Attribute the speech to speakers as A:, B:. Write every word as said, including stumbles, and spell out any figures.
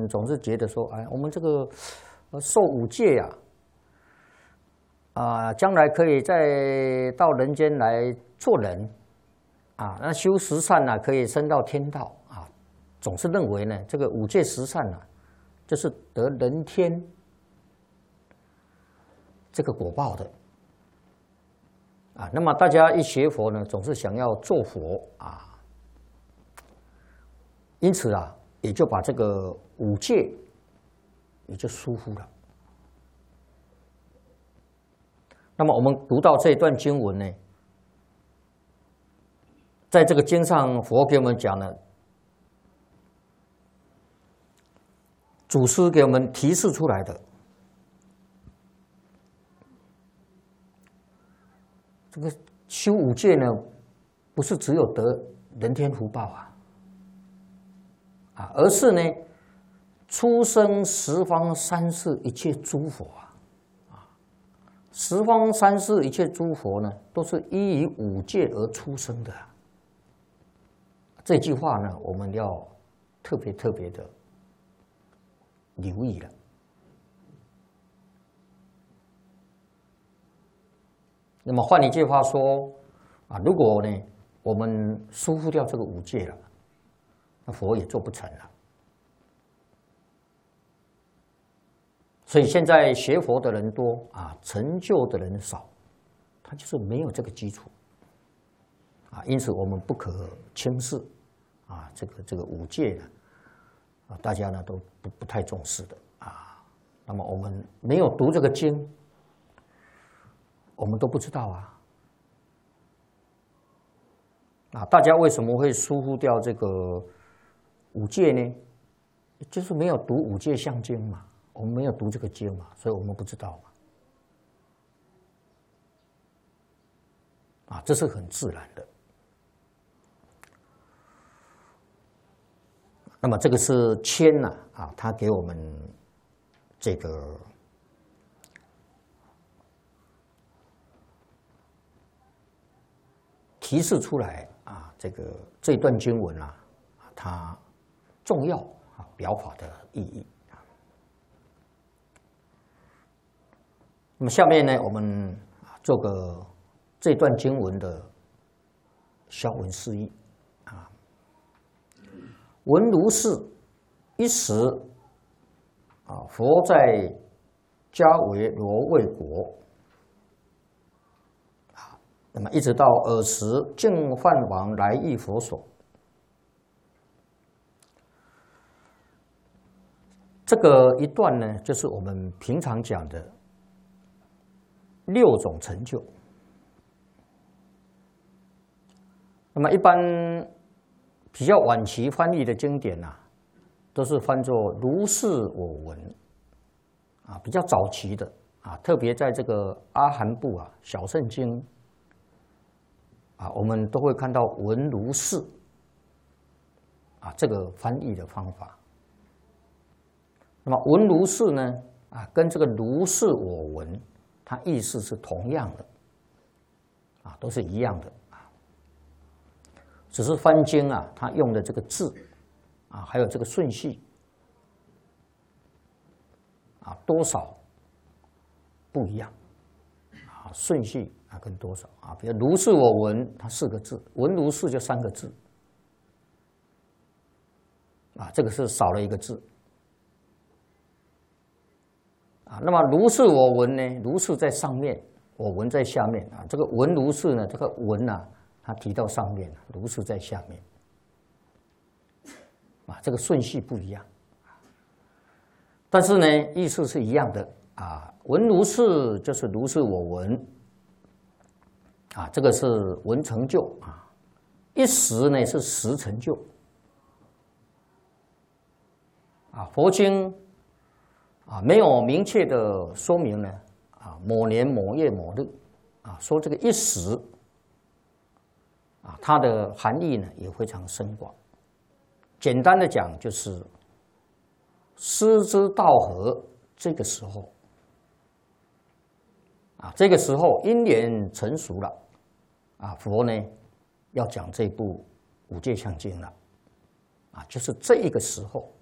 A: 们总是觉得说，哎，我们这个受五戒呀，啊，将来可以再到人间来做人，啊，那修十善呢，可以升到天道啊，总是认为呢，这个五戒十善呢，就是得人天这个果报的。啊，那么大家一学佛呢，总是想要做佛啊，因此啊，也就把这个五戒也就疏忽了。那么我们读到这一段经文呢，在这个经上，佛给我们讲了，祖师给我们提示出来的。这个修五戒呢，不是只有得人天福报啊，啊，而是呢，出生十方三世一切诸佛啊，啊，十方三世一切诸佛呢，都是依于五戒而出生的啊。这句话呢，我们要特别特别的留意了。那么换一句话说，啊，如果呢我们疏忽掉这个五戒了，那佛也做不成了。所以现在学佛的人多啊，成就的人少，他就是没有这个基础啊，因此我们不可轻视啊，这个这个五戒呢，啊，大家呢都不不太重视的啊。那么我们没有读这个经，我们都不知道啊！啊，大家为什么会疏忽掉这个五戒呢？就是没有读五戒相经嘛，我们没有读这个经嘛，所以我们不知道嘛。啊，这是很自然的。那么这个是谦呐，啊，他给我们这个。提示出来啊，这个这段经文啊，它重要啊表法的意义啊。那么下面呢，我们做个这段经文的消文释义啊。闻如是，一时啊，佛在迦维罗卫国。那么一直到尔时，净饭王来诣佛所。这个一段呢，就是我们平常讲的六种成就。那么一般比较晚期翻译的经典啊，都是翻作如是我闻啊，比较早期的啊，特别在这个阿含部啊小乘经。啊，我们都会看到闻如是啊这个翻译的方法。那么闻如是呢，啊，跟这个如是我闻，它意思是同样的，啊，都是一样的啊。只是翻经啊，它用的这个字啊，还有这个顺序啊，多少不一样啊，顺序。啊，跟多少啊？比如如是我闻，它四个字；闻如是就三个字，啊，这个是少了一个字，啊，那么如是我闻呢？如是在上面，我闻在下面啊。这个闻如是呢，这个闻啊，它提到上面，如是在下面，啊，这个顺序不一样，但是呢，意思是一样的啊。闻如是就是如是我闻。啊，这个是闻成就啊，一时呢是时成就啊。佛经啊没有明确的说明呢啊，某年某月某日啊，说这个一时啊，它的含义呢也非常深广。简单的讲就是师之道合这个时候啊，这个时候因缘成熟了。啊，佛呢要讲这部《五戒相经》了，啊，就是这一个时候